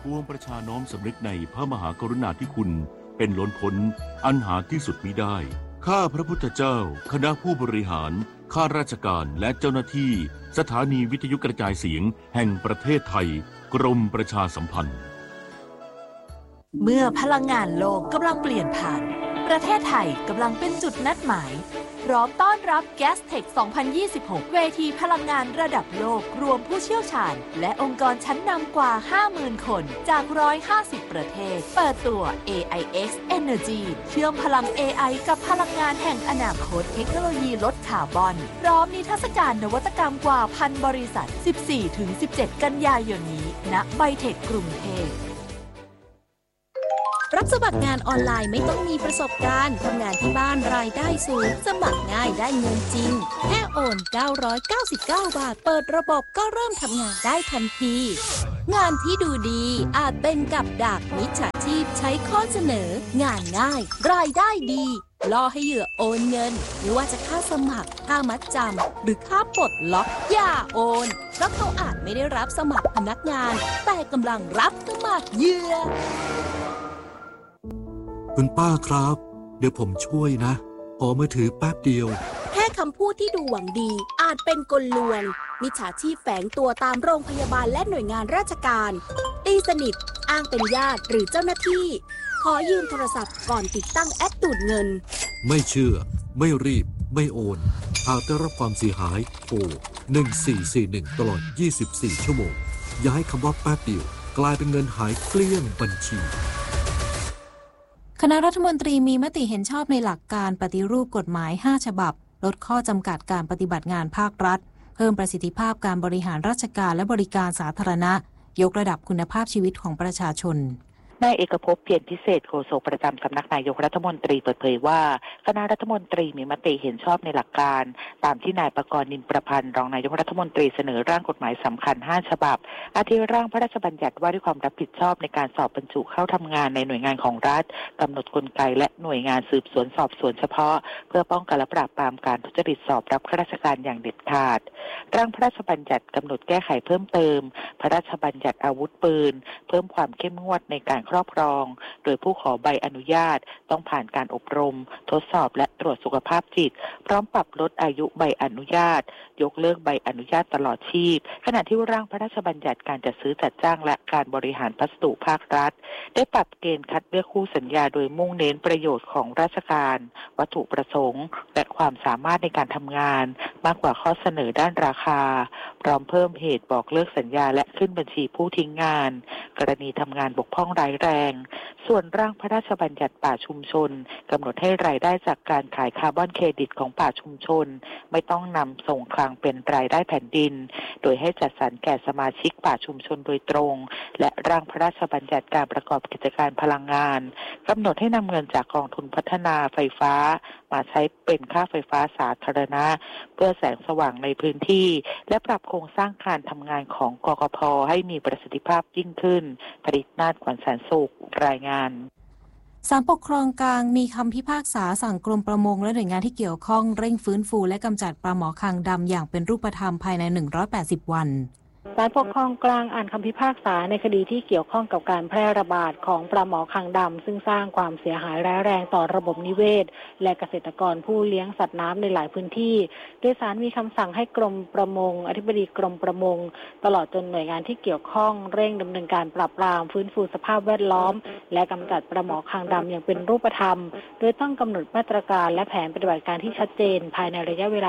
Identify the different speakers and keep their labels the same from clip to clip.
Speaker 1: ปวงประชาน้อมสำนึกในพระมหากรุณาธิคุณเป็นล้นพ้นอันหาที่สุดมิได้ข้าพระพุทธเจ้าคณะผู้บริหารข้าราชการและเจ้าหน้าที่สถานีวิทยุกระจายเสียงแห่งประเทศไทยกรมประชาสัมพันธ์
Speaker 2: เมื่อพลังงานโลกกำลังเปลี่ยนผ่านประเทศไทยกำลังเป็นจุดนัดหมายพร้อมต้อนรับ Gastech 2026 เวทีพลังงานระดับโลกรวมผู้เชี่ยวชาญและองค์กรชั้นนำกว่า 50,000 คนจาก 150 ประเทศเปิดตัว AIX Energy เชื่อมพลัง AI กับพลังงานแห่งอนาคตเทคโนโลยีลดคาร์บอนพร้อมนิทรรศการนวัตกรรมกว่า 1,000 บริษัท 14-17 กันยายนนี้ณไบเทคกรุงเทพ
Speaker 3: รับสมัครงานออนไลน์ไม่ต้องมีประสบการณ์ทำงานที่บ้านรายได้สูงสมัครง่ายได้เงินจริงแค่โอน999 บาทเปิดระบบก็เริ่มทำงานได้ทันทีงานที่ดูดีอาจเป็นกับดักมิจฉาชีพใช้ข้อเสนองานง่ายรายได้ดีล่อให้เหยื่อโอนเงินไม่ว่าจะค่าสมัครค่ามัดจำหรือค่าปลดล็อกอย่าโอนเพราะเขาอาจไม่ได้รับสมัครพนักงานแต่กำลังรับสมัครเหยื่อ
Speaker 4: คุณป้าครับเดี๋ยวผมช่วยนะขอมือถือแป๊บเดียว
Speaker 3: แค่คำพูดที่ดูหวังดีอาจเป็นกลลวงมิจฉาชีพแฝงตัวตามโรงพยาบาลและหน่วยงานราชการตีสนิทอ้างเป็นญาติหรือเจ้าหน้าที่ขอยืมโทรศัพท์ก่อนติดตั้งแอปดูดเงิน
Speaker 4: ไม่เชื่อไม่รีบไม่โอนหากได้รับความเสียหายโทร1441ตลอด24 ชั่วโมงอย่าให้คำว่าแป๊บเดียวกลายเป็นเงินหายเกลี้ยงบัญชี
Speaker 5: คณะรัฐมนตรีมีมติเห็นชอบในหลักการปฏิรูปกฎหมาย5ฉบับลดข้อจำกัดการปฏิบัติงานภาครัฐเพิ่มประสิทธิภาพการบริหารราชการและบริการสาธารณะยกระดับคุณภาพชีวิตของประชาชน
Speaker 6: นายเอกภพ เพียรพิเศษโฆษกประจำสำนักนายกรัฐมนตรีเปิดเผยว่าคณะรัฐมนตรีมีมติเห็นชอบในหลักการตามที่นายประกรณ์ นินประพันธ์รองนายกรัฐมนตรีเสนอร่างกฎหมายสำคัญ5ฉบับอาทิร่างพระราชบัญญัติว่าด้วยความรับผิดชอบในการสอบบรรจุเข้าทำงานในหน่วยงานของรัฐกำหนดกลไกและหน่วยงานสืบสวนสอบสวนเฉพาะเพื่อป้องกันและปราบปรามการทุจริตสอบรับข้าราชการอย่างเด็ดขาดร่างพระราชบัญญัติกำหนดแก้ไขเพิ่มเติมพระราชบัญญัติอาวุธปืนเพิ่มความเข้มงวดในการครอบครองโดยผู้ขอใบอนุญาตต้องผ่านการอบรมทดสอบและตรวจสุขภาพจิตพร้อมปรับลดอายุใบอนุญาตยกเลิกใบอนุญาตตลอดชีพขณะที่ร่างพระราชบัญญัติการจัดซื้อจัดจ้างและการบริหารพัสดุภาครัฐได้ปรับเกณฑ์คัดเลือกคู่สัญญาโดยมุ่งเน้นประโยชน์ของราชการวัตถุประสงค์และความสามารถในการทำงานมากกว่าข้อเสนอด้านราคาพร้อมเพิ่มเหตุบอกเลิกสัญญาและขึ้นบัญชีผู้ทิ้งงานกรณีทำงานบกพร่องร้ายแรงส่วนร่างพระราชบัญญัติป่าชุมชนกำหนดให้รายได้จากการขายคาร์บอนเครดิตของป่าชุมชนไม่ต้องนำส่งคลังเป็นรายได้แผ่นดินโดยให้จัดสรรแก่สมาชิกป่าชุมชนโดยตรงและร่างพระราชบัญญัติการประกอบกิจการพลังงานกำหนดให้นำเงินจากกองทุนพัฒนาไฟฟ้ามาใช้เป็นค่าไฟฟ้าสาธารณะเพื่อแสงสว่างในพื้นที่และปรับโครงสร้างการทำงานของกกพ.ให้มีประสิทธิภาพยิ่งขึ้นผลิตนาฏ ขวัญแสนสุขรายงาน
Speaker 5: ศาลปกครองกลางมีคำพิพากษาสั่งกรมประมงและหน่วยงานที่เกี่ยวข้องเร่งฟื้นฟูและกำจัดปลาหมอคางดำอย่างเป็นรูปธรรมภายใน180 วัน
Speaker 7: ศาลปกครองกลางอ่านคำพิพากษาในคดีที่เกี่ยวข้องกับการแพร่ระบาดของปลาหมอคางดำซึ่งสร้างความเสียหายร้ายแรงต่อระบบนิเวศและเกษตรกรผู้เลี้ยงสัตว์น้ำในหลายพื้นที่โดยศาลมีคำสั่งให้กรมประมงอธิบดีกรมประมงตลอดจนหน่วยงานที่เกี่ยวข้องเร่งดำเนินการปราบปรามฟื้นฟูสภาพแวดล้อมและกำจัดปลาหมอคางดำอย่างเป็นรูปธรรมโดยต้องกำหนดมาตรการและแผนปฏิบัติการที่ชัดเจนภายในระยะเวลา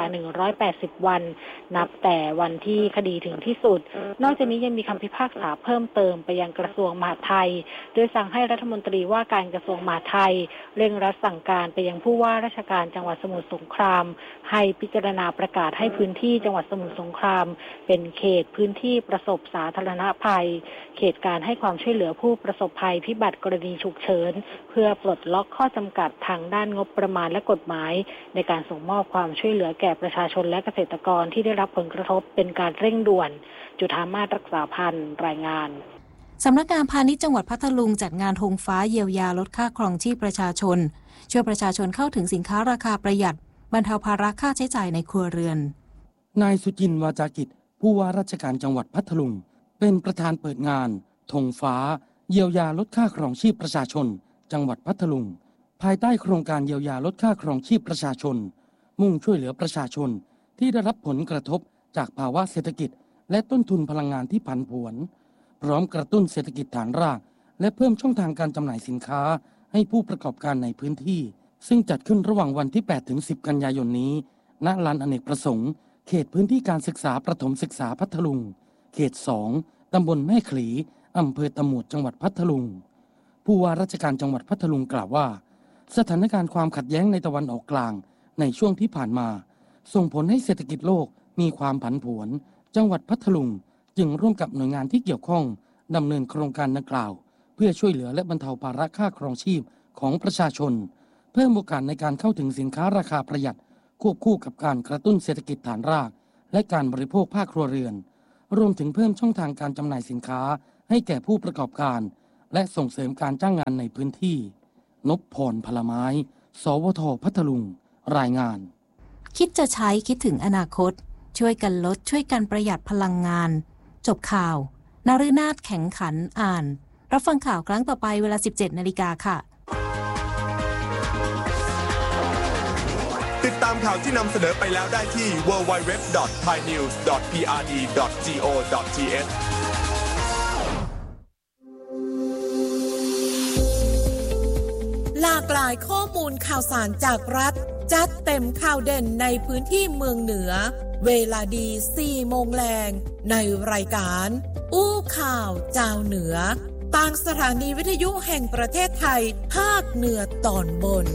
Speaker 7: 180 วันนับแต่วันที่คดีถึงที่สุดนอกจากนี้ยังมีคำพิพากษาเพิ่มเติมไปยังกระทรวงมหาดไทยโดยสั่งให้รัฐมนตรีว่าการกระทรวงมหาดไทยเร่งรัดสั่งการไปยังผู้ว่าราชการจังหวัดสมุทรสงครามให้พิจารณาประกาศให้พื้นที่จังหวัดสมุทรสงครามเป็นเขตพื้นที่ประสบสาธารณภัยเขตการให้ความช่วยเหลือผู้ประสบภัยพิบัติกรณีฉุกเฉินเพื่อปลดล็อกข้อจำกัดทางด้านงบประมาณและกฎหมายในการส่งมอบความช่วยเหลือแก่ประชาชนและเกษตรกรที่ได้รับผลกระทบเป็นการเร่งด่วนจุฑามาศรักษาพันธ์รายงาน
Speaker 5: สำนักงานพาณิชย์จังหวัดพัทลุงจัดงานธงฟ้าเยียวยาลดค่าครองชีพประชาชนช่วยประชาชนเข้าถึงสินค้าราคาประหยัดบรรเทาภาระค่าใช้จ่ายในครัวเรือน
Speaker 8: นายสุจินต์ วาจากิจผู้ว่าราชการจังหวัดพัทลุงเป็นประธานเปิดงานธงฟ้าเยียวยาลดค่าครองชีพประชาชนจังหวัดพัทลุงภายใต้โครงการเยียวยาลดค่าครองชีพประชาชนมุ่งช่วยเหลือประชาชนที่ได้รับผลกระทบจากภาวะเศรษฐกิจและต้นทุนพลังงานที่ผันผวนพร้อมกระตุ้นเศรษฐกิจฐานรากและเพิ่มช่องทางการจำหน่ายสินค้าให้ผู้ประกอบการในพื้นที่ซึ่งจัดขึ้นระหว่างวันที่ 8-10 กันยายนนี้ณลานอเนกประสงค์เขตพื้นที่การศึกษาประถมศึกษาพัทลุงเขต 2 ตำบลแม่ขลีอำเภอตะหมูดจังหวัดพัทลุงผู้ว่าราชการจังหวัดพัทลุงกล่าวว่าสถานการณ์ความขัดแย้งในตะวันออกกลางในช่วงที่ผ่านมาส่งผลให้เศรษฐกิจโลกมีความผันผวนจังหวัดพัทลุงจึงร่วมกับหน่วยงานที่เกี่ยวข้องดำเนินโครงการดังกล่าวเพื่อช่วยเหลือและบรรเทาภาระค่าครองชีพของประชาชนเพิ่มโอกาสในการเข้าถึงสินค้าราคาประหยัดควบคู่กับการกระตุ้นเศรษฐกิจฐานรากและการบริโภคภาคครัวเรือนรวมถึงเพิ่มช่องทางการจำหน่ายสินค้าให้แก่ผู้ประกอบการและส่งเสริมการจ้างงานในพื้นที่นพพรพลไม้สวท.พัทลุงรายงาน
Speaker 5: คิดจะใช้คิดถึงอนาคตช่วยกันลดช่วยกันประหยัดพลังงานจบข่าวนฤนาถแข็งขันอ่านรับฟังข่าวครั้งต่อไปเวลา 17:00 น.ค่ะ
Speaker 9: ติดตามข่าวที่นำเสนอไปแล้วได้ที่ www.thainews.prd.go.th
Speaker 10: หลากหลายข้อมูลข่าวสารจากรัฐจัดเต็มข่าวเด่นในพื้นที่เมืองเหนือเวลาดี 4 โมงแรงในรายการอู้ข่าวเจ้าเหนือทางสถานีวิทยุแห่งประเทศไทยภาคเหนือตอนบน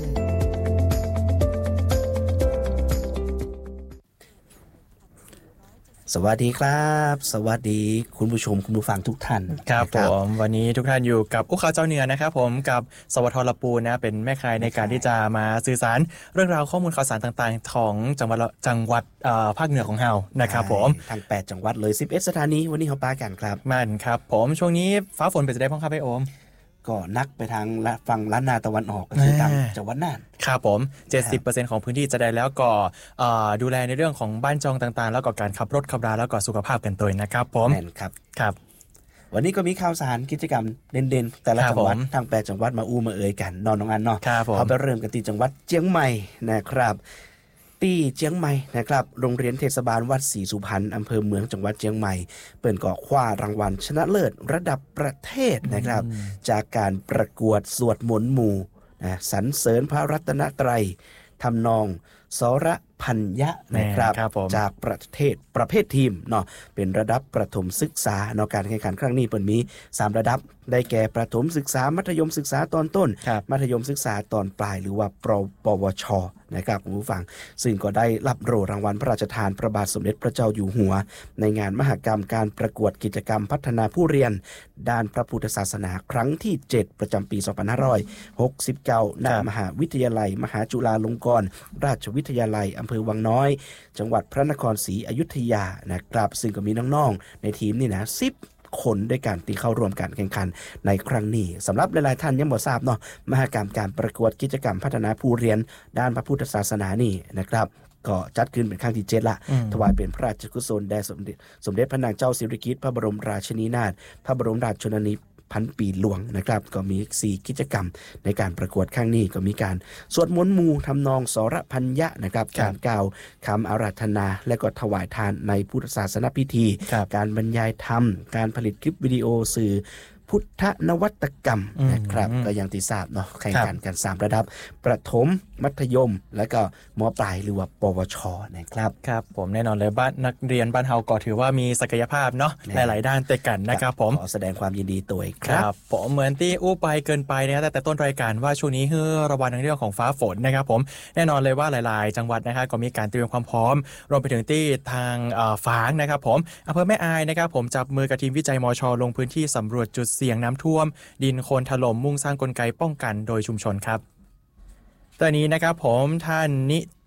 Speaker 11: สวัสดีครับสวัสดีคุณผู้ชมคุณผู้ฟังทุกท่าน
Speaker 12: ครับผมวันนี้ทุกท่านอยู่กับอู้ข่าวเจ้าเหนือนะครับผมกับสวท.ลปูนนะเป็นแม่ข่ายในการที่จะมาสื่อสารเรื่องราวข้อมูลข่าวสารต่างๆของจังหวัดภาคเหนือของเฮานะครับผม
Speaker 11: ทั้ง8จังหวัดเลย11สถานีวันนี้เฮาปากันครับ
Speaker 12: มันครับผมช่วงนี้ฟ้าฝนเป็นจะได้พ้องครับพี่โอม
Speaker 11: ก็นักไปทางฝั่งล้านนาตะวันออกก็คือทางจังหวัดน่าน
Speaker 12: ครับผม 70% ของพื้นที่จะได้แล้วก็ดูแลในเรื่องของบ้านจองต่างๆแล้วก็การขับรถขับราแล้วก็สุขภาพกันตัวนะครับผม
Speaker 11: แม่นครับ
Speaker 12: ครับ
Speaker 11: วันนี้ก็มีข่าวสารกิจกรรมเด่นๆแต่ละจังหวัดทั้ง8จังหวัดมาอู้มาเอ่ยกันนอนน้องอันเนาะเอาไปเริ่มกันที่จังหวัดเชียงใหม่นะครับที่เชียงใหม่นะครับโรงเรียนเทศบาลวัดศรีสุพรรณอำเภอเมืองจังหวัดเชียงใหม่เปิดก่อคว้ารางวัลชนะเลิศระดับประเทศนะครับจากการประกวดสวดมนต์หมู่สรรเสริญพระรัตนตรัยทำนองสรพัญญะนะครับจากประเภททีมเนาะเป็นระดับประถมศึกษาเนาะการแข่งขันครั้งนี้เปิดมี3ระดับได้แก่ประถมศึกษามัธยมศึกษาตอนต้นมัธยมศึกษาตอนปลายหรือว่าปวชนะครับคุณผู้ฟังซึ่งก็ได้รับโล่รางวัลพระราชทานพระบาทสมเด็จพระเจ้าอยู่หัวในงานมหกรรมการประกวดกิจกรรมพัฒนาผู้เรียนด้านพระพุทธศาสนาครั้งที่7ประจำปี2569ณมหาวิทยาลัยมหาจุฬาลงกรณราชวิทยาลัยอำเภอวังน้อยจังหวัดพระนครศรีอยุธยานะครับซึ่งก็มีน้องๆในทีมนี่นะ10 คนด้วยกันที่เข้าร่วมการแข่งขันในครั้งนี้สำหรับหลายๆท่านยังบ่ทราบเนาะมหกรรมการประกวดกิจกรรมพัฒนาผู้เรียนด้านพระพุทธศาสนานี่นะครับก็จัดขึ้นเป็นครั้งที่7ละถวายเป็นพระราชกุศลแด่สมเด็จพระนางเจ้าสิริกิติ์พระบรมราชินีนาถพระบรมราชชนนีพันปีหลวงนะครับก็มี4กิจกรรมในการประกวดครั้งนี้ก็มีการสวดมนต์หมู่ทำนองสรพัญญะนะครับการกล่าวคำอาราธนาและก็ถวายทานในพุทธศาสนพิธีการบรรยายธรรมการผลิตคลิปวิดีโอสื่อพุทธนวัตกรรมนะครับก็อย่างที่ทราบเนาะแข่งขันกัน3ระดับประถมมัธยมและก็ม.ปลายหรือว่าปวชนะครับ
Speaker 12: ครับผมแน่นอนเลยบ้านนักเรียนบ้านเฮาก็ถือว่ามีศักยภาพเนาะหลายๆด้านเตะกันนะครับผม
Speaker 11: ขอแสดงความยินดีตัวครับ
Speaker 12: ผมเหมือนที่อู้ไปเกินไปนะแต่ต้นรายการว่าช่วงนี้ระวังในเรื่องของฟ้าฝนนะครับผมแน่นอนเลยว่าหลายๆจังหวัดนะครับก็มีการเตรียมความพร้อมรวมไปถึงที่ทางฝางนะครับผมอำเภอแม่อายนะครับผมจับมือกับทีมวิจัยมช.ลงพื้นที่สำรวจจุดเสี่ยงน้ำท่วมดินโคลนถล่มมุ่งสร้างกลไกป้องกันโดยชุมชนครับตอนนี้นะครับผมท่านนิ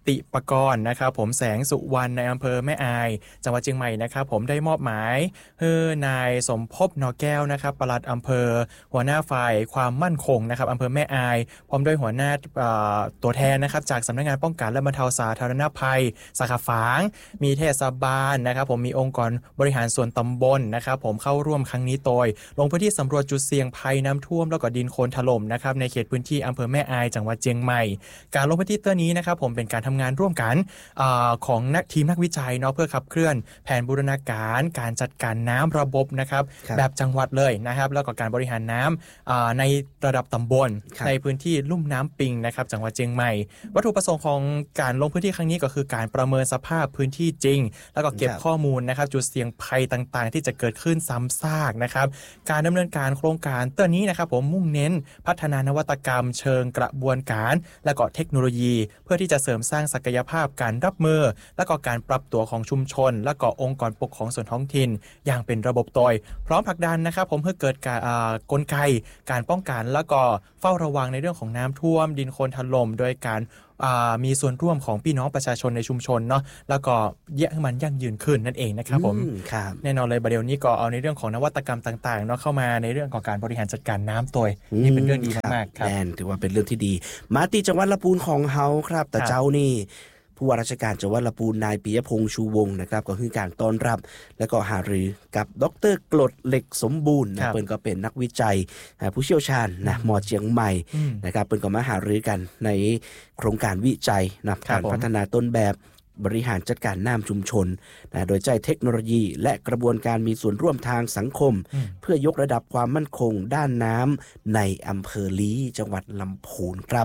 Speaker 12: ติปกรณ์นะครับผมแสงสุวรรณในอำเภอแม่อายจังหวัดเชียงใหม่นะครับผมได้มอบหมายให้นายสมภพนอแก้วนะครับปลัดอำเภอหัวหน้าฝ่ายความมั่นคงนะครับอำเภอแม่อายพร้อมด้วยหัวหน้าตัวแทนนะครับจากสำนักงานป้องกันและบรรเทาสาธารณภัยสาขาฝางมีเทศบาลนะครับผมมีองค์กรบริหารส่วนตำบลนะครับผมเข้าร่วมครั้งนี้โดยลงพื้นที่สำรวจจุดเสี่ยงภัยน้ำท่วมแล้วก็ดินโคลนถล่มนะครับในเขตพื้นที่อำเภอแม่อายจังหวัดเชียงใหม่การลงพื้นที่ตัวนี้นะครับผมเป็นการทำงานร่วมกันของทีมนักวิจัยเนาะเพื่อขับเคลื่อนแผนบูรณาการการจัดการน้ำระบบนะครับแบบจังหวัดเลยนะครับแล้วก็การบริหารน้ำในระดับตำบลในพื้นที่ลุ่มน้ำปิงนะครับจังหวัดเชียงใหม่วัตถุประสงค์ของการลงพื้นที่ครั้งนี้ก็คือการประเมินสภาพพื้นที่จริงแล้วก็เก็บข้อมูลนะครับจุดเสี่ยงภัยต่างๆที่จะเกิดขึ้นซ้ำซากนะครับการดำเนินการโครงการตัวนี้นะครับผมมุ่งเน้นพัฒนานวัตกรรมเชิงกระบวนการและก็เทคโนโลยีเพื่อที่จะเสริมสร้างศักยภาพการรับมือและก็การปรับตัวของชุมชนและก็องค์กรปกครองส่วนท้องถิ่นอย่างเป็นระบบโดยพร้อมผลักดันนะครับผมเพื่อเกิดการกลไกการป้องกันและก็เฝ้าระวังในเรื่องของน้ำท่วมดินโคลนถล่มโดยการมีส่วนร่วมของพี่น้องประชาชนในชุมชนเนาะแล้วก็ให้มันยั่งยืนขึ้นนั่นเองนะครับผมแน่นอนเลยประเดี๋ยวนี้ก็เอาในเรื่องของนวัตกรรมต่างๆเนาะเข้ามาในเรื่องของการบริหารจัดการน้ำตัวนี่เป็นเรื่องดีมากๆครับแน่นถือว่าเป็นเรื่องที่ดีมาที่จังหวัดลำพูนของเฮาครับแต่เจ้านี่ผู้ว่าราชการจังหวัดลำพูนนายปิยพงษ์ชูวงศ์นะครับก็คือการต้อนรับและก็หารือกับดร.กลดเหล็กสมบูรณ์นะเปิ้นก็เป็นนักวิจัยผู้เชี่ยวชาญนะม.เชียงใหม่นะครับเปิ้นก็มาหารือกันในโครงการวิจัยนะการพัฒนาต้นแบบบริหารจัดการน้ำชุมชนนะโดยใช้เทคโนโลยีและกระบวนการมีส่วนร่วมทางสังคมเพื่อยกระดับความมั่นคงด้านน้ำในอำเภอลี้จังหวัดลำพูนครับ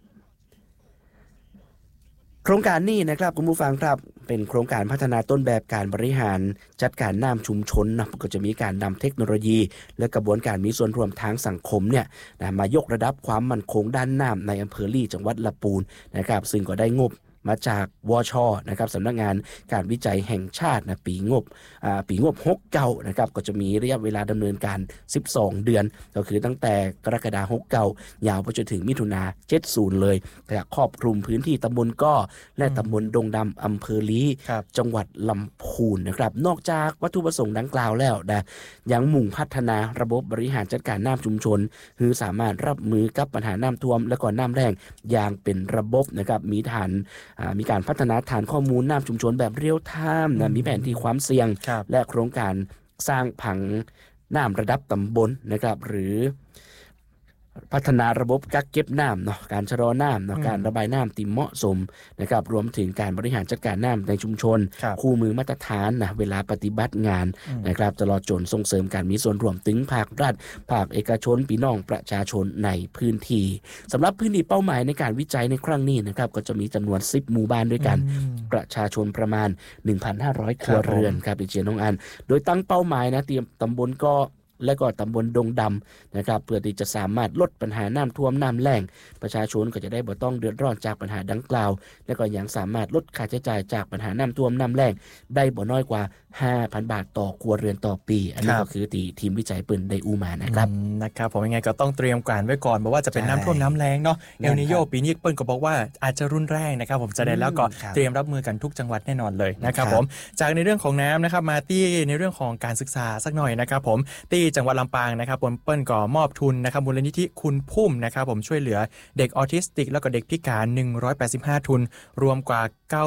Speaker 12: โครงการนี้นะครับคุณผู้ฟังครับเป็นโครงการพัฒนาต้นแบบการบริหารจัดการน้ำชุมชนนะก็จะมีการนำเทคโนโลยีและกระบวนการมีส่วนร่วมทางสังคมเนี่ยนะมายกระดับความมั่นคงด้านน้ำในอำเภอลี้จังหวัดลำพูนนะครับซึ่งก็ได้งบมาจากวช.นะครับสำนักงานการวิจัยแห่งชาตินะปีงบ69นะครับก็จะมีระยะเวลาดำเนินการ12เดือนก็คือตั้งแต่กรกฎาคม69ยาวไปจนถึงมิถุนายน70เลยครอบคลุมพื้นที่ตำบลก้อและตำบลดงดำอำเภอลี้จังหวัดลำพูนนะครับนอกจากวัตถุประสงค์ดังกล่าวแล้วนะยังมุ่งพัฒนาระบบบริหารจัดการน้ำชุมชนคือสามารถรับมือกับปัญหาน้ำท่วมและก็น้ำแล้งอย่างเป็นระบบนะครับมีการพัฒนาฐานข้อมูลน้ำชุมชนแบบเรียลไทม์นะมีแผนที่ความเสี่ยงและโครงการสร้างผังน้ำระดับตำบลนะครับหรือพัฒนาระบบกักเก็บน้ำเนาะการชะลอน้ำเนาะการระบายน้ำที่เหมาะสมนะครับรวมถึงการบริหารจัดการน้ำในชุมชนคู่มือมาตรฐานนะเวลาปฏิบัติงานนะครับตลอดจนส่งเสริมการมีส่วนร่วมถึงภาครัฐภาคเอกชนพี่น้องประชาชนในพื้นที่สำหรับพื้นที่เป้าหมายในการวิจัยในครั้งนี้นะครับก็จะมีจำนวน10หมู่บ้านด้วยกันประชาชนประมาณ 1,500 ครัวเรือนครับพี่เจน้องอันโดยตั้งเป้าหมายนะเตรียมตำบลก็และก็ตำบลดงดำนะครับเพื่อที่จะสามารถลดปัญหาน้ำท่วมน้ำแล้งประชาชนก็จะได้บ่ต้องเดือดร้อนจากปัญหาดังกล่าวและก็ยังสามารถลดค่าใช้จ่ายจากปัญหาน้ำท่วมน้ำแล้งได้บ่น้อยกว่า 5,000 บาทต่อครัวเรือนต่อปีอันนี้ก็คือทีมวิจัยเปิ้นได้มานะครับผมยังไงก็ต้องเตรียมการไว้ก่อนบอกว่าจะเป็นน้ำท่วมน้ำแล้งเนาะเอลนิโญปีนี้เปิ้นก็บอกว่าอาจจะรุนแรงนะครับผมจะได้แล้วก็เตรียมรับมือกันทุกจังหวัดแน่นอนเลยนะครับผมจากในเรื่องของน้ำนะครับมาที่ในเรื่องของการศึกษาสักหน่อยนะครับผมที่จังหวัดลำปางนะครับผมเปิ้ลก็มอบทุนนะครับมูลนิธิคุณพุ่มนะครับผมช่วยเหลือเด็กออทิสติกแล้วก็เด็กพิการ185ทุนรวมกว่า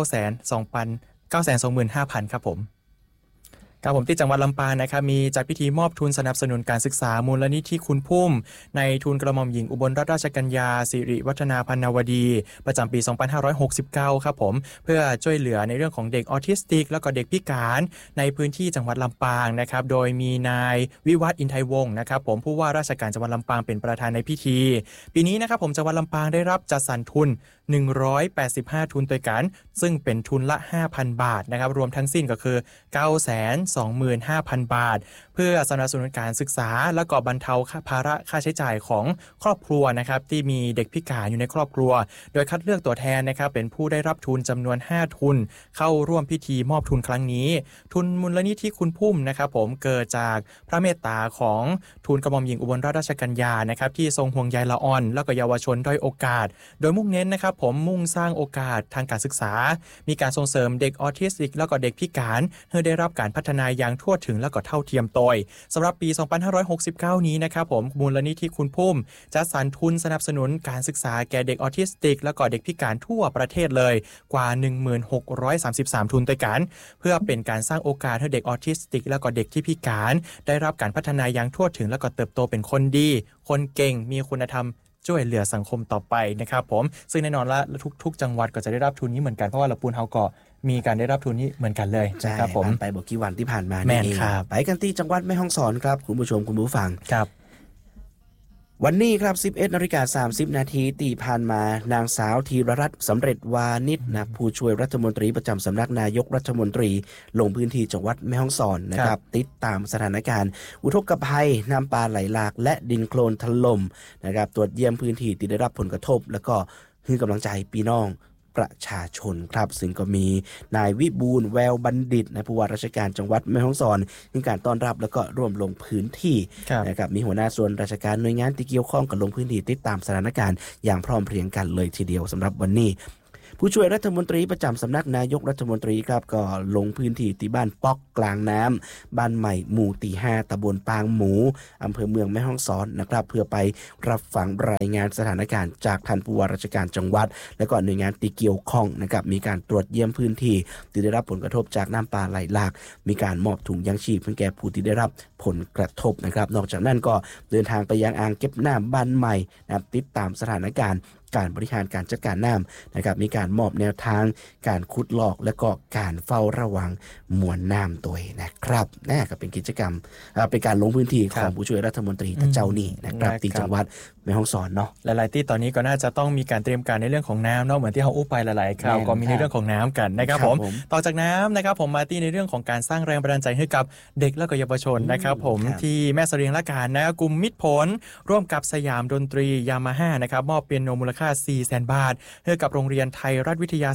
Speaker 12: 925,000 ครับผมที่จังหวัดลำปางนะครับมีจัดพิธีมอบทุนสนับสนุนการศึกษามูลนิธิคุณพุ่มในทุนกระหม่อมหญิงอุบลรัตนราชกัญญาสิริวัฒนาพรรณวดีประจำปี2569ครับผมเพื่อช่วยเหลือในเรื่องของเด็กออทิสติกแล้วก็เด็กพิการในพื้นที่จังหวัดลำปางนะครับโดยมีนายวิวัฒน์อินไทยวงศ์นะครับผมผู้ว่าราชการจังหวัดลำปางเป็นประธานในพิธีปีนี้นะครับผมจังหวัดลำปางได้รับจัดสรรทุน185ทุนด้วยกันซึ่งเป็นทุนละ 5,000 บาทนะครับรวมทั้งสิ้นก็คือ 925,000 บาทเพื่อสนับสนุนการศึกษาและก็บรรเทาภาระค่าใช้จ่ายของครอบครัวนะครับที่มีเด็กพิการอยู่ในครอบครัวโดยคัดเลือกตัวแทนนะครับเป็นผู้ได้รับทุนจำนวน5ทุนเข้าร่วมพิธีมอบทุนครั้งนี้ทุนมูลนิธิคุณพุ่มนะครับผมเกิดจากพระเมตตาของทูลกระหม่อมหญิงอุบลราชกัญญานะครับที่ทรงห่วงใยละอ่อนและก็เยาวชนด้อยโอกาสโดยมุ่งเน้นนะครับผมมุ่งสร้างโอกาสทางการศึกษามีการส่งเสริมเด็กออทิสติกแล้วก็เด็กพิการให้ได้รับการพัฒนาอย่างทั่วถึงและก็เท่าเทียมโดยสำหรับปี 2569 นี้นะครับผมมูลนิธิคุณพุ่มจัดสรรทุนสนับสนุนการศึกษาแก่เด็กออทิสติกและก็เด็กพิการทั่วประเทศเลยกว่า 1633 ทุนด้วยกันเพื่อเป็นการสร้างโอกาสให้เด็กออทิสติกและก็เด็กที่พิการได้รับการพัฒนาอย่างทั่วถึงและก็เติบโตเป็นคนดีคนเก่งมีคุณธรรมช่วยเหลือสังคมต่อไปนะครับผมซึ่งแน่นอนละทุกจังหวัดก็จะได้รับทุนนี้เหมือนกันเพราะว่าละปูนเฮาก็มีการได้รับทุนนี้เหมือนกันเลยนะครับผม
Speaker 11: ไปบอกกี่วันที่ผ่านมานี่เองไปกันที่จังหวัดแม่ฮ่องสอนครับคุณผู้ชมคุณผู้ฟัง
Speaker 12: ครับ
Speaker 11: วันนี้ครับ 11:30 นาทีที่ผ่านมานางสาวธีรรัตน์สำเร็จวานิชนะผู้ช่วยรัฐมนตรีประจำสำนักนายกรัฐมนตรีลงพื้นที่จังหวัดแม่ฮ่องสอนนะครับติดตามสถานการณ์อุทกภัยน้ำป่าไหลหลากและดินโคลนถล่มนะครับตรวจเยี่ยมพื้นที่ที่ได้รับผลกระทบแล้วก็ให้กำลังใจพี่น้องประชาชนครับซึ่งก็มีนายวิบูลย์แววบัณฑิตผู้ว่าราชการจังหวัดแม่ฮ่องสอนในการต้อนรับแล้วก็ร่วมลงพื้นที่นะครับมีหัวหน้าส่วนราชการหน่วยงานที่เกี่ยวข้องกับลงพื้นที่ติดตามสถานการณ์อย่างพร้อมเพรียงกันเลยทีเดียวสำหรับวันนี้ผู้ช่วยรัฐมนตรีประจำสำนักนายกรัฐมนตรีครับก็ลงพื้นที่ที่บ้านป๊อกกลางน้ำบ้านใหม่หมู่ที่ 5 ตำบลปางหมูอำเภอเมืองแม่ฮ่องสอนนะครับเพื่อไปรับฟังรายงานสถานการณ์จากท่านผู้ว่าราชการจังหวัดและก็หน่วยงานที่เกี่ยวข้องนะครับมีการตรวจเยี่ยมพื้นที่ที่ได้รับผลกระทบจากน้ำป่าไหลหลากมีการมอบถุงยางชีพเพื่อแก่ผู้ที่ได้รับผลกระทบนะครับนอกจากนั้นก็เดินทางไปยังอ่างเก็บน้ำบ้านใหม่นะครับติดตามสถานการณ์การบริหารการจัดการน้ำนะครับมีการมอบแนวทางการขุดลอกและก็การเฝ้าระวังมวลน้ำตัวนะครับน่าก็เป็นกิจกรรมเป็นการลงพื้นที่ของผู้ช่วยรัฐมนตรีเจ้านี่นะครับที่จังหวัดแม่ฮ่องสอนเนาะ
Speaker 12: หลายๆที่ตอนนี้ก็น่าจะต้องมีการเตรียมการในเรื่องของน้ำเนาะเหมือนที่เขาอู้ไปหลายๆคราวก็มีในเรื่องของน้ำกันนะครับผมต่อจากน้ำนะครับผมมาที่ในเรื่องของการสร้างแรงบันดาลใจให้กับเด็กและก็เยาวชนนะครับผมที่แม่เสรียงละการนะกลุ่มมิตรผลร่วมกับสยามดนตรียามาฮ่านะครับมอบเปียโนมูลค่า 400,000 บาทให้กับโรงเรียนไทยรัฐวิทยา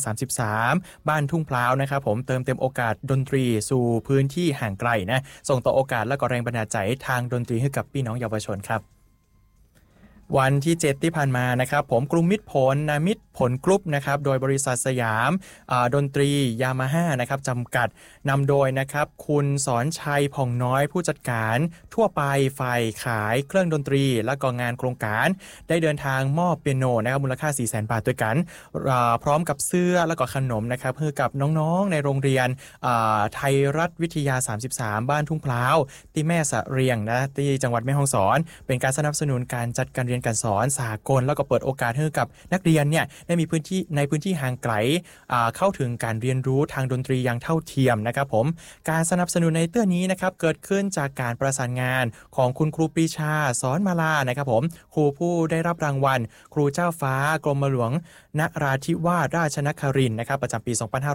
Speaker 12: 33บ้านทุ่งพร้าวนะครับผมเติมเต็มโอกาสดนตรีสู่พื้นที่ห่างไกลนะส่งต่อโอกาสและก็แรงบันดาลใจทางดนตรีให้กับพี่น้องเยาวชนครับวันที่ 7 ที่ผ่านมานะครับผมกลุ่มมิตรผลนะมิตรผลกรุ๊ปนะครับโดยบริษัทสยามดนตรียามาฮ่านะครับจำกัดนำโดยนะครับคุณสอนชัยผ่องน้อยผู้จัดการทั่วไปฝ่ายขายเครื่องดนตรีและก็งานโครงการได้เดินทางมอบเปียโนนะครับมูลค่า 400,000 บาทด้วยกันพร้อมกับเสื้อและก็ขนมนะครับให้กับน้องๆในโรงเรียนไทยรัฐวิทยา33บ้านทุ่งพร้าวที่แม่สะเรียงนะที่จังหวัดแม่ฮ่องสอนเป็นการสนับสนุนการจัดการเรียนการสอนสากลแล้วก็เปิดโอกาสให้กับนักเรียนเนี่ยได้มีพื้นที่ในพื้นที่ห่างไกลเข้าถึงการเรียนรู้ทางดนตรีอย่างเท่าเทียมนะครับผมการสนับสนุนในเตื้อนี้นะครับเกิดขึ้นจากการประสานงานของคุณครูปรีชาสอนมาลานะครับผมครูผู้ได้รับรางวัลครูเจ้าฟ้ากรมหลวงนราธิวาสราชนครินทร์นะครับประจำปี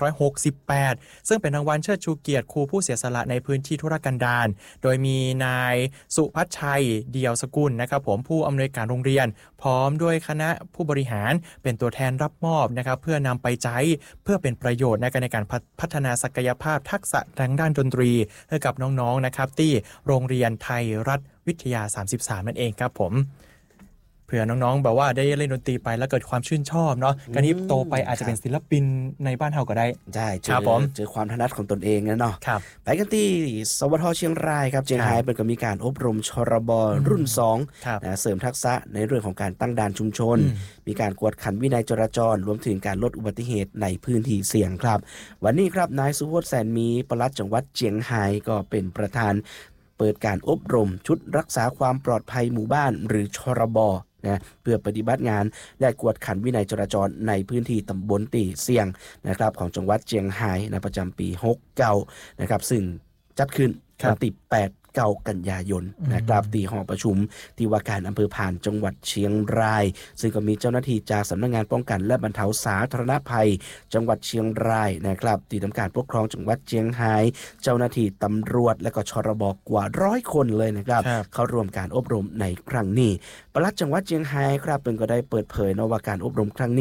Speaker 12: 2568 ซึ่งเป็นรางวัลเชิดชูเกียรติครูผู้เสียสละในพื้นที่ธุรกันดารโดยมีนายสุพัชชัยเดี่ยวสกุลนะครับผมผู้อำนวยการโรงเรียนพร้อมด้วยคณะผู้บริหารเป็นตัวแทนรับมอบนะครับเพื่อนำไปใช้เพื่อเป็นประโยชน์ในการพัฒนาศักยภาพทักษะทางด้านดนตรีให้กับน้องๆนะครับที่โรงเรียนไทยรัฐวิทยา33นั่นเองครับผมเผื่อน้องๆแบบว่าได้เล่นดนตรีไปแล้วเกิดความชื่นชอบเนาะการนี้โตไปอาจจะเป็นศิลปินในบ้านเฮาก็ได้
Speaker 11: ใช่เจอความถนัดของตนเองนะเนาะไปกันที่สวทเชียงรายครับเชียงรายเป็นก็มีการอบรมชรบรุ่น2นะเสริมทักษะในเรื่องของการตั้งด่านชุมชนมีการกวดขันวินัยจราจรรวมถึงการลดอุบัติเหตุในพื้นที่เสี่ยงครับวันนี้ครับนายสุพจน์แสนมีปลัดจังหวัดเชียงรายก็เป็นประธานเปิดการอบรมชุดรักษาความปลอดภัยหมู่บ้านหรือชรบนะเพื่อปฏิบัติงานและกวดขันวินัยจราจรในพื้นที่ตำบลตีเสี่ยงนะครับของจังหวัดเชียงรายในประจำปี69นะครับซึ่งจัดขึ้นวันที่9 กันยายนนะครับที่หอประชุมที่ว่าการอำเภอพานจังหวัดเชียงรายซึ่งก็มีเจ้าหน้าที่จากสำนักงานป้องกันและบรรเทาสาธารณภัยจังหวัดเชียงรายนะครับที่ทำการปกครองจังหวัดเชียงรายเจ้าหน้าที่ตำรวจและก็ชรบกว่า100 คนเลยนะครับเข้าร่วมการอบรมในครั้งนี้ปลัดจังหวัดเชียงรายครับเพิ่นก็ได้เปิดเผยนะว่าการอบรมครั้งนี้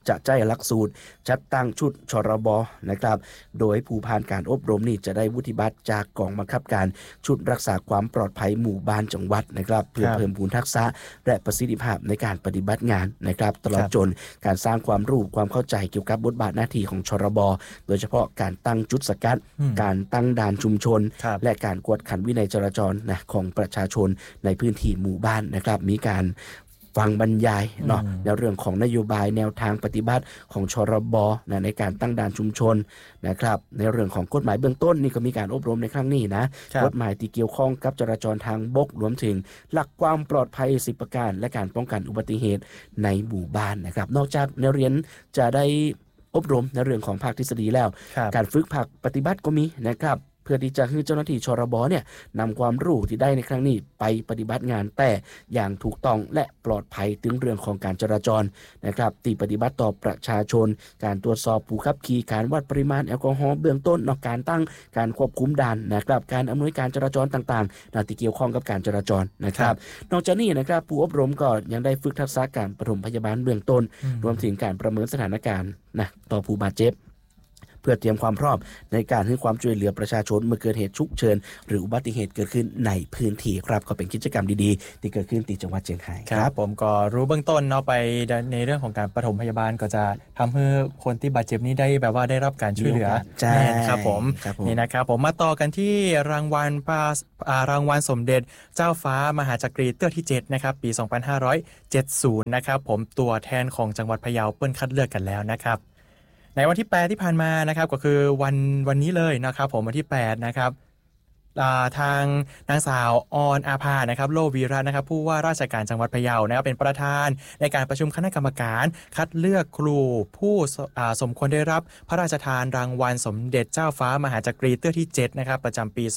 Speaker 11: จะใจหลักสูตรจัดตั้งชุดชรบนะครับโดยผู้ผ่านการอบรมนี่จะได้วุฒิบัตรจากกองบังคับการชุดรักษาความปลอดภัยหมู่บ้านจังหวัดนะครับเพื่อเพิ่มพูนทักษะและประสิทธิภาพในการปฏิบัติงานนะครับตลอดจนการสร้างความรู้ความเข้าใจเกี่ยวกับบทบาทหน้าที่ของชรบโดยเฉพาะการตั้งจุดสกัดการตั้งด่านชุมชนและการกวดขันวินัยจราจรนะของประชาชนในพื้นที่หมู่บ้านนะครับมีการฟังบรรยายเนาะในเรื่องของนโยบายแนวทางปฏิบัติของชรบนะในการตั้งด่านชุมชนนะครับในเรื่องของกฎหมายเบื้องต้นนี่ก็มีการอบรมในครั้งนี้นะกฎหมายที่เกี่ยวข้องกับจราจรทางบกรวมถึงหลักความปลอดภัย10ประการและการป้องกันอุบัติเหตุในหมู่บ้านนะครับนอกจากนักเรียนจะได้อบรมในเรื่องของภาคทฤษฎีแล้วการฝึกภาคปฏิบัติก็มีนะครับเพื่อที่จะให้เจ้าหน้าที่ชรบเนี่ยนำความรู้ที่ได้ในครั้งนี้ไปปฏิบัติงานแต่อย่างถูกต้องและปลอดภัยถึงเรื่องของการจราจรนะครับที่ปฏิบัติต่อประชาชนการตรวจสอบผู้ขับขี่การวัดปริมาณแอลกอฮอล์เบื้องต้นการตั้งการควบคุมด่านนะครับการอำนวยการจราจรต่างๆที่เกี่ยวข้องกับการจราจรนะครับนอกจากนี้นะครับผู้อบรมก็ยังได้ฝึกทักษะการปฐมพยาบาลเบื้องต้นรวมถึงการประเมินสถานการณ์ต่อผู้บาดเจ็บเพื่อเตรียมความพร้อมในการให้ความช่วยเหลือประชาชนเมื่อเกิดเหตุฉุกเฉินหรืออุบัติเหตุเกิดขึ้นในพื้นที่ครับก็เป็นกิจกรรมดีๆที่เกิดขึ้นที่จังหวัดเชียงราย
Speaker 12: ครับผมก็รู้เบื้องต้นเนาะไปในเรื่องของการปฐมพยาบาลก็จะทำให้คนที่บาดเจ็บนี้ได้แบบว่าได้รับการช่วยเหลือครับผมนี่นะครับผมมาต่อกันที่รางวัลสมเด็จเจ้าฟ้ามหาจักรีเตื้อที่7นะครับปี2570นะครับผมตัวแทนของจังหวัดพะเยาเปิ้นคัดเลือกกันแล้วนะครับในวันที่8ที่ผ่านมานะครับก็คือวันนี้เลยนะครับผมวันที่8นะครับทางนางสาวออนอาภานะครับโลวีระนะครับผู้ว่าราชการจังหวัดพะเยานะครับเป็นประธานในการประชุมคณะกรรมการคัดเลือกครูผู้สมควรได้รับพระราชทานรางวัลสมเด็จเจ้าฟ้ามหาจักรีเตื้อที่7นะครับประจำปี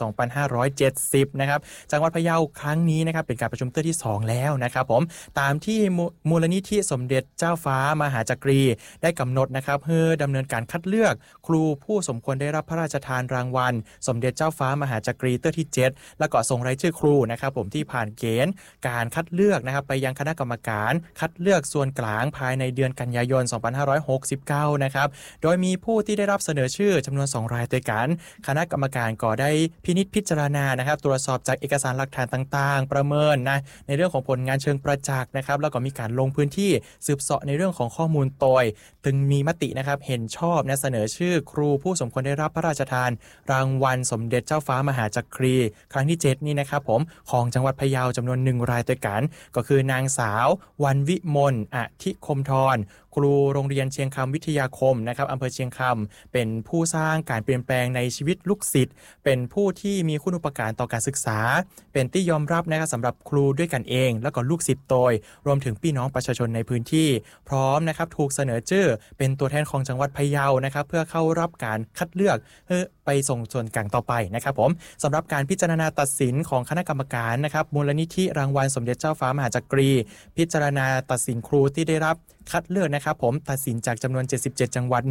Speaker 12: 2570นะครับจังหวัดพะเยาครั้งนี้นะครับเป็นการประชุมเตื้อที่2แล้วนะครับผมตามที่มูลนิธิสมเด็จเจ้าฟ้ามหาจักรีได้กำหนดนะครับเพื่อดำเนินการคัดเลือกครูผู้สมควรได้รับพระราชทานรางวัลสมเด็จเจ้าฟ้ามหาจักรีเตื้อที่7แล้วก็ส่งรายชื่อครูนะครับผมที่ผ่านเกณฑ์การคัดเลือกนะครับไปยังคณะกรรมการคัดเลือกส่วนกลางภายในเดือนกันยายน2569นะครับโดยมีผู้ที่ได้รับเสนอชื่อจำนวน2รายด้วยกันคณะกรรมการก็ได้พินิจพิจารณานะครับตรวจสอบจากเอกสารหลักฐานต่างๆประเมินนะในเรื่องของผลงานเชิงประจักษ์นะครับแล้วก็มีการลงพื้นที่สืบเสาะในเรื่องของข้อมูลโดยจึงมีมตินะครับเห็นชอบนะเสนอชื่อครูผู้สมควรได้รับพระราชทานรางวัลสมเด็จเจ้าฟ้ามหาจักรีครั้งที่7นี่นะครับผมของจังหวัดพะเยาจำนวน1รายด้วยกันก็คือนางสาววันวิมลอธิคมธรครูโรงเรียนเชียงคำวิทยาคมนะครับอำเภอเชียงคำเป็นผู้สร้างการเปลี่ยนแปลงในชีวิตลูกศิษย์เป็นผู้ที่มีคุณูปการต่อการศึกษาเป็นที่ยอมรับนะครับสำหรับครูด้วยกันเองแล้วก็ลูกศิษย์โดยรวมถึงพี่น้องประชาชนในพื้นที่พร้อมนะครับถูกเสนอชื่อเป็นตัวแทนของจังหวัดพะเยานะครับเพื่อเข้ารับการคัดเลือกไปส่งส่วนกลางต่อไปนะครับผมสำหรับการพิจารณาตัดสินของคณะกรรมการนะครับมูลนิธิรางวัลสมเด็จเจ้าฟ้ามหาจักรีพิจารณาตัดสินครูที่ได้รับคัดเลือกนะครับผมตัดสินจากจำนวน77จังหวัด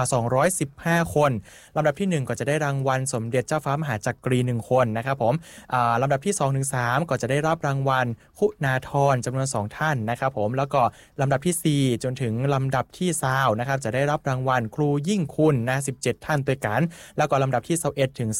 Speaker 12: 215คนลำดับที่1ก็จะได้รางวัลสมเด็จเจ้าฟ้ามหาจักรี1คนนะครับผมลำดับที่ 2-3 ก็จะได้รับรางวัลคุณาธรจำนวน2ท่านนะครับผมแล้วก็ลำดับที่4จนถึงลำดับที่20นะครับจะได้รับรางวัลครูยิ่งคุณนะ17ท่านด้วยกันแล้วก็ลำดับที่21ถึง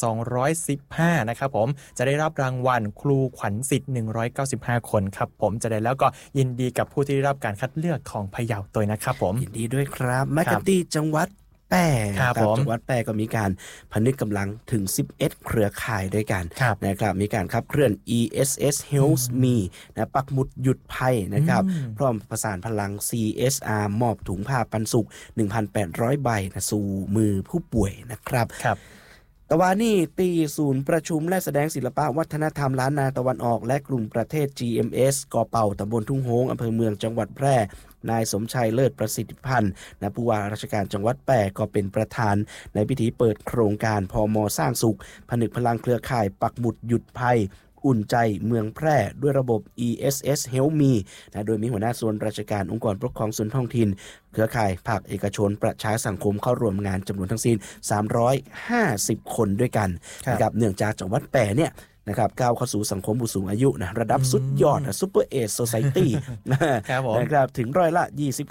Speaker 12: 215นะครับผมจะได้รับรางวัลครูขวัญศิษย์195คนครับผมจะได้แล้วก็ยินดีกับผู้ที่ได้รับการคัดเลือกของพะเยาตัวนะครับผม
Speaker 11: ยินดีด้วยครับมากันที่จังหวัดแปร่จังหวัดแปร่ก็มีการพนึกกำลังถึง11เครือข่ายด้วยกันนะครับมีการขับเคลื่อน ESS Health Me นะปักหมุดหยุดภัยนะครับพร้อมประสานพลัง CSR มอบถุงผ้าปันสุข 1,800 ใบนะสู่มือผู้ป่วยนะครับตะวันนี้ตีศูนย์ประชุมและแสดงศิลปะวัฒนธรรมล้านนาตะวันออกและกลุ่มประเทศ GMS กอเป่าตำบลทุ่งโฮงอำเภอเมืองจังหวัดแพร่นายสมชัยเลิศประสิทธิพันธ์นะผู้ว่าราชการจังหวัดแพร่ก็เป็นประธานในพิธีเปิดโครงการพม.สร้างสุขผนึกพลังเครือข่ายปักหมุดหยุดภัยอุ่นใจเมืองแพร่ด้วยระบบ ESS Help Me นะโดยมีหัวหน้าส่วนราชการองค์กรปกครองส่วนท้องถิ่นเครือข่ายภาคเอกชนประชาสังคมเข้าร่วมงานจำนวนทั้งสิ้น350คนด้วยกันนะครับเนื่องจากจังหวัดแพร่เนี่ยนะครับก้าวเข้าสู่สังคมผู้สูงอายุนะระดับสุดยอดซุปเปอร์เอจโซไซตี้นะครับถึงร้อยละ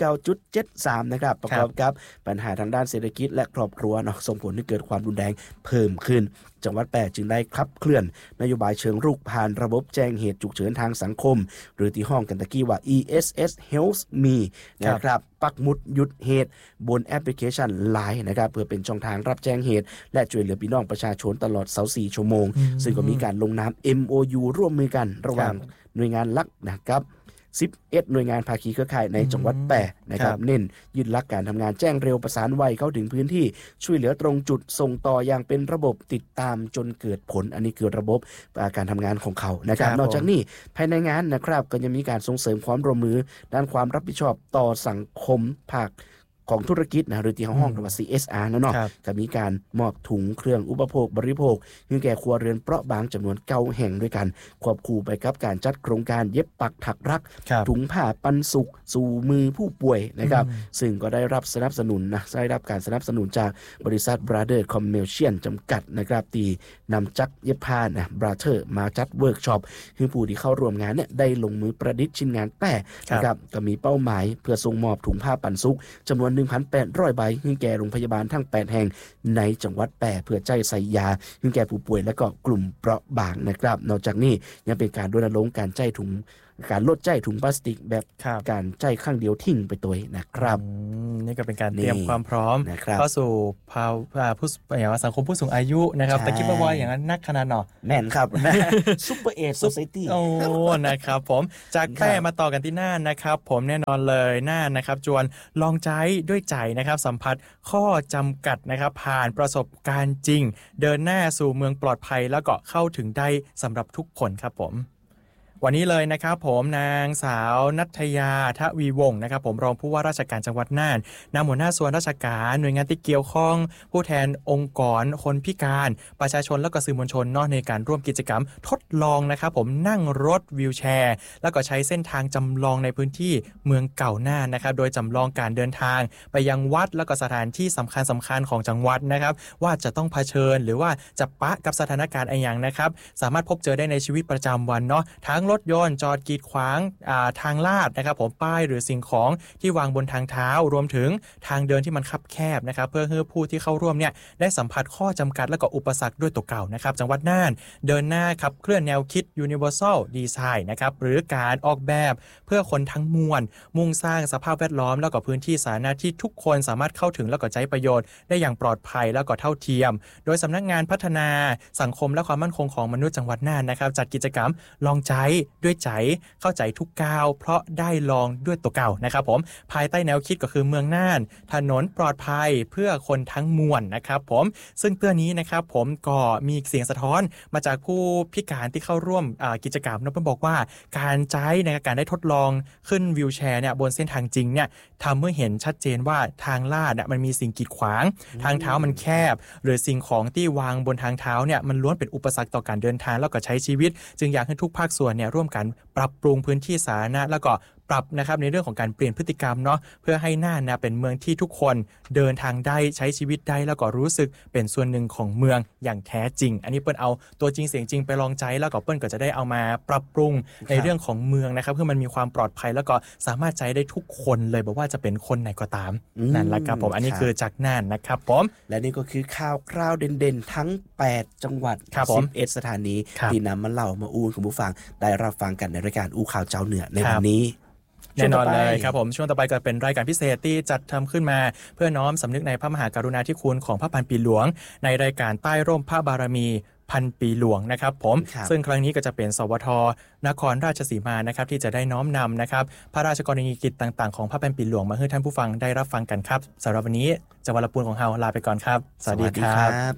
Speaker 11: 29.73 นะครับประกอบกับปัญหาทางด้านเศรษฐกิจและครอบครัวเนาะส่งผลให้เกิดความรุนแรงเพิ่มขึ้นจังหวัดแปะจึงได้ขับเคลื่อนนโยบายเชิงรุกผ่านระบบแจ้งเหตุฉุกเฉินทางสังคมหรือที่ห้องกันตะกี้ว่า ESS Help Me นะครับปักหมุดหยุดเหตุบนแอปพลิเคชัน LINE นะครับเพื่อเป็นช่องทางรับแจ้งเหตุและช่วยเหลือพี่น้องประชาชนตลอด24ชั่วโมงซึ่งก็มีการลงนาม MOU ร่วมมือกันระหว่างหน่วยงานหลักนะครับ11หน่วยงานภาคีเครือข่ายในจังหวัดแปะนะครับเน้นยึดหลักการทำงานแจ้งเร็วประสานไวเข้าถึงพื้นที่ช่วยเหลือตรงจุดส่งต่ออย่างเป็นระบบติดตามจนเกิดผลอันนี้คือระบบการทำงานของเขานะครับนอกจากนี้ภายในงานนะครับก็ยังมีการส่งเสริมความร่วมมือด้านความรับผิดชอบต่อสังคมภาคของธุรกิจนะหรือที่ห้องว่า CSR เนาะก็มีการมอบถุงเครื่องอุปโภคบริโภคให้แก่ครัวเรือนเปราะบางจำนวน9แห่งด้วยกันควบคู่ไปกับการจัดโครงการเย็บปักถักรักถุงผ้าปันสุกสู่มือผู้ป่วยนะครับซึ่งก็ได้รับสนับสนุนนะได้รับการสนับสนุนจากบริษัท Brother Commercial จำกัดนะครับที่นำจักรเย็บผ้านะ Brother มาจัดเวิร์กช็อปให้ผู้ที่เข้าร่วมงานเนี่ยได้ลงมือประดิษฐ์ชิ้นงานแป้นะครับก็มีเป้าหมายเพื่อส่งมอบถุงผ้าปันสุกจำนวน1,800 ใบให้แก่โรงพยาบาลทั้ง8แห่งในจังหวัดแปะเพื่อใจใส่ยาให้แก่ผู้ป่วยและก็กลุ่มเปราะบางนะครับนอกจากนี้ยังเป็นการรณรงค์การใจถุงการลดใจถุงพลาสติกแบบการใจข้างเดียวทิ้งไปตัวนะครับ
Speaker 12: นี่ก็เป็นการเตรียมความพร้อมเข้าสู่ผู้อย่างสังคมผู้สูงอายุนะครับแต่คิดว่าอย่างนั้นนักขนาดหนอ
Speaker 11: แน่นครับซุปเปอร์เอจโซไซตี้
Speaker 12: โอ้นะครับผมจากแป้มาต่อกันที่น่านนะครับผมแน่นอนเลยน่านนะครับจวนลองใจด้วยใจนะครับสัมผัสข้อจำกัดนะครับผ่านประสบการณ์จริงเดินหน้าสู่เมืองปลอดภัยแล้วก็เข้าถึงได้สำหรับทุกคนครับผมวันนี้เลยนะครับผมนางสาวณัฐยาทวีวงศ์นะครับผมรองผู้ว่าราชการจังหวัดน่านนำหัวหน้าส่วนราชการหน่วยงานที่เกี่ยวข้องผู้แทนองค์กรคนพิการประชาชนและก็สื่อมวลชนนอกในการร่วมกิจกรรมทดลองนะครับผมนั่งรถวีลแชร์แล้วก็ใช้เส้นทางจำลองในพื้นที่เมืองเก่าน่านนะครับโดยจำลองการเดินทางไปยังวัดแล้วก็สถานที่สำคัญของจังหวัดนะครับว่าจะต้องเผชิญหรือว่าจะปะกับสถานการณ์อะไรอย่างนะครับสามารถพบเจอได้ในชีวิตประจำวันเนาะทั้งรถยนต์จอดกีดขวางทางลาดนะครับผมป้ายหรือสิ่งของที่วางบนทางเท้ารวมถึงทางเดินที่มันคับแคบนะครับเพื่อให้ผู้ที่เข้าร่วมเนี่ยได้สัมผัสข้อจำกัดและก็อุปสรรคด้วยตัวเก่านะครับจังหวัดน่านเดินหน้าขับเคลื่อนแนวคิด Universal Design นะครับหรือการออกแบบเพื่อคนทั้งมวลมุ่งสร้างสภาพแวดล้อมแล้วก็พื้นที่สาธารณะที่ทุกคนสามารถเข้าถึงแล้วก็ใช้ประโยชน์ได้อย่างปลอดภัยแล้วก็เท่าเทียมโดยสำนักงานพัฒนาสังคมและความมั่นคงของมนุษย์จังหวัดน่านนะครับจัดกิจกรรมลองใจด้วยใจเข้าใจทุกก้าวเพราะได้ลองด้วยตัวเก่านะครับผมภายใต้แนวคิดก็คือเมืองน่านถนนปลอดภัยเพื่อคนทั้งมวลนะครับผมซึ่งเตื้อนี้นะครับผมก็มีเสียงสะท้อนมาจากผู้พิการที่เข้าร่วมกิจกรรมนะเพิ่นบอกว่าการใช้ในการได้ทดลองขึ้นวีลแชร์เนี่ยบนเส้นทางจริงเนี่ยทำให้เห็นชัดเจนว่าทางลาดเนี่ยมันมีสิ่งกีดขวางทางเท้ามันแคบหรือสิ่งของที่วางบนทางเท้าเนี่ยมันล้วนเป็นอุปสรรคต่อการเดินทางแล้วก็ใช้ชีวิตจึงอยากให้ทุกภาคส่วนเนี่ยร่วมกันปรับปรุงพื้นที่สาธารณะแล้วก็ปรับนะครับในเรื่องของการเปลี่ยนพฤติกรรมเนาะเพื่อให้น่านนะเป็นเมืองที่ทุกคนเดินทางได้ใช้ชีวิตได้แล้วก็รู้สึกเป็นส่วนหนึ่งของเมืองอย่างแท้จริงอันนี้เปิ้ลเอาตัวจริงเสียงจริงไปลองใจแล้วก็เปิ้ลก็จะได้เอามาปรับปรุงในเรื่องของเมืองนะครับเพื่อมันมีความปลอดภัยแล้วก็สามารถใช้ได้ทุกคนเลยบอกว่าจะเป็นคนไหนก็ตามนั่นแหละครับผมอันนี้คือจากน่านนะครับผม
Speaker 11: และนี่ก็คือข่าวคราวเด่นๆทั้ง8จังหวัด11สถานีที่นำมาเล่ามาอู้คุณผู้ฟังได้รับฟังกันในรายการอู้ข่าวเจ้าเหนือในวันนี้
Speaker 12: แน่นอนเลยครับผมช่วงต่อไปก็เป็นรายการพิเศษที่จัดทำขึ้นมาเพื่อน้อมสำนึกในพระมหากรุณาธิคุณของพระพันปีหลวงในรายการใต้ร่มพระบารมีพันปีหลวงนะครับผมซึ่งครั้งนี้ก็จะเป็นสวทนครราชสีมานะครับที่จะได้น้อมนำนะครับพระราชกรณียกิจต่างๆของพระพันปีหลวงมาให้ท่านผู้ฟังได้รับฟังกันครับสำหรับวันนี้จังหวัดลำพูนของเราลาไปก่อนครับสวัสดีครับ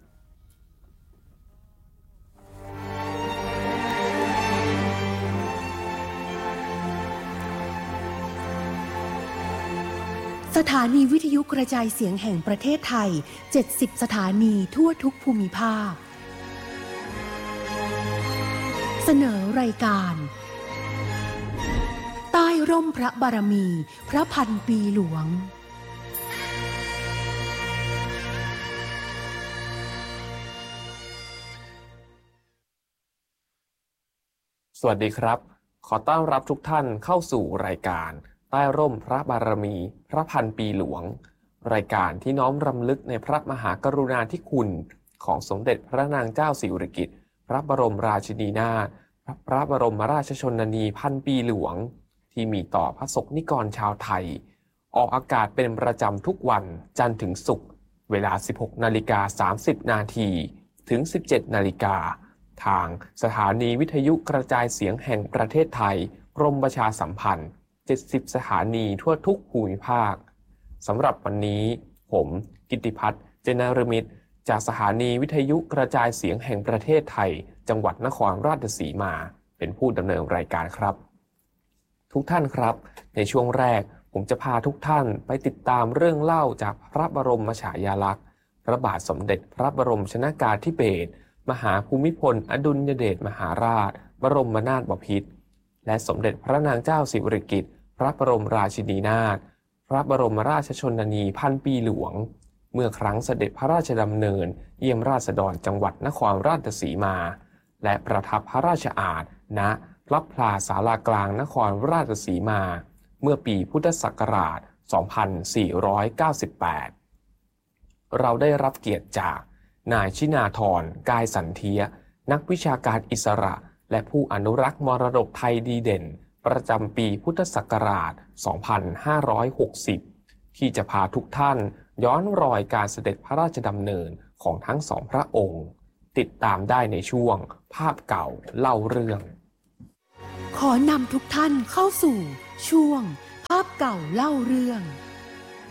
Speaker 13: สถานีวิทยุกระจายเสียงแห่งประเทศไทย70สถานีทั่วทุกภูมิภาคเสนอรายการใต้ร่มพระบารมีพระพันปีหลวง
Speaker 14: สวัสดีครับขอต้อนรับทุกท่านเข้าสู่รายการใต้ร่มพระบารมีพระพันปีหลวงรายการที่น้อมรำลึกในพระมหากรุณาธิคุณของสมเด็จพระนางเจ้าสิริกิติ์พระบรมราชินีนาถพระบรมราชชนนีพันปีหลวงที่มีต่อพระสงฆ์นิกรชาวไทยออกอากาศเป็นประจำทุกวันจันทร์ถึงศุกร์เวลา 16:30 น.ถึง 17:00 น.ทางสถานีวิทยุกระจายเสียงแห่งประเทศไทยกรมประชาสัมพันธ์70สถานีทั่วทุกภูมิภาคสำหรับวันนี้ผมกิตติพัฒน์เจนารมิตรจากสถานีวิทยุกระจายเสียงแห่งประเทศไทยจังหวัดนครราชสีมาเป็นผู้ดำเนินรายการครับทุกท่านครับในช่วงแรกผมจะพาทุกท่านไปติดตามเรื่องเล่าจากพระบรมฉายาลักษณ์พระบาทสมเด็จพระบรมชนกาธิเบศรมหาภูมิพลอดุลยเดชมหาราชบรมนาถบพิตรและสมเด็จพระนางเจ้าสิริกิติ์พระบรมราชินีนาถพระบรมราชชนนีพันปีหลวงเมื่อครั้งเสด็จพระราชดำเนินเยี่ยมราษฎรจังหวัดนครราชสีมาและประทับพระราชอาสน์ณพระพลาศาลากลางนครราชสีมาเมื่อปีพุทธศักราช 2498 เราได้รับเกียรติจากนายชินาธร กายสันเทียนักวิชาการอิสระและผู้อนุรักษ์มรดกไทยดีเด่นประจำปีพุทธศักราช 2560 ที่จะพาทุกท่านย้อนรอยการเสด็จพระราชดำเนินของทั้งสองพระองค์ติดตามได้ในช่วงภาพเก่าเล่าเรื่อง
Speaker 13: ขอนำทุกท่านเข้าสู่ช่วงภาพเก่าเล่าเรื่อง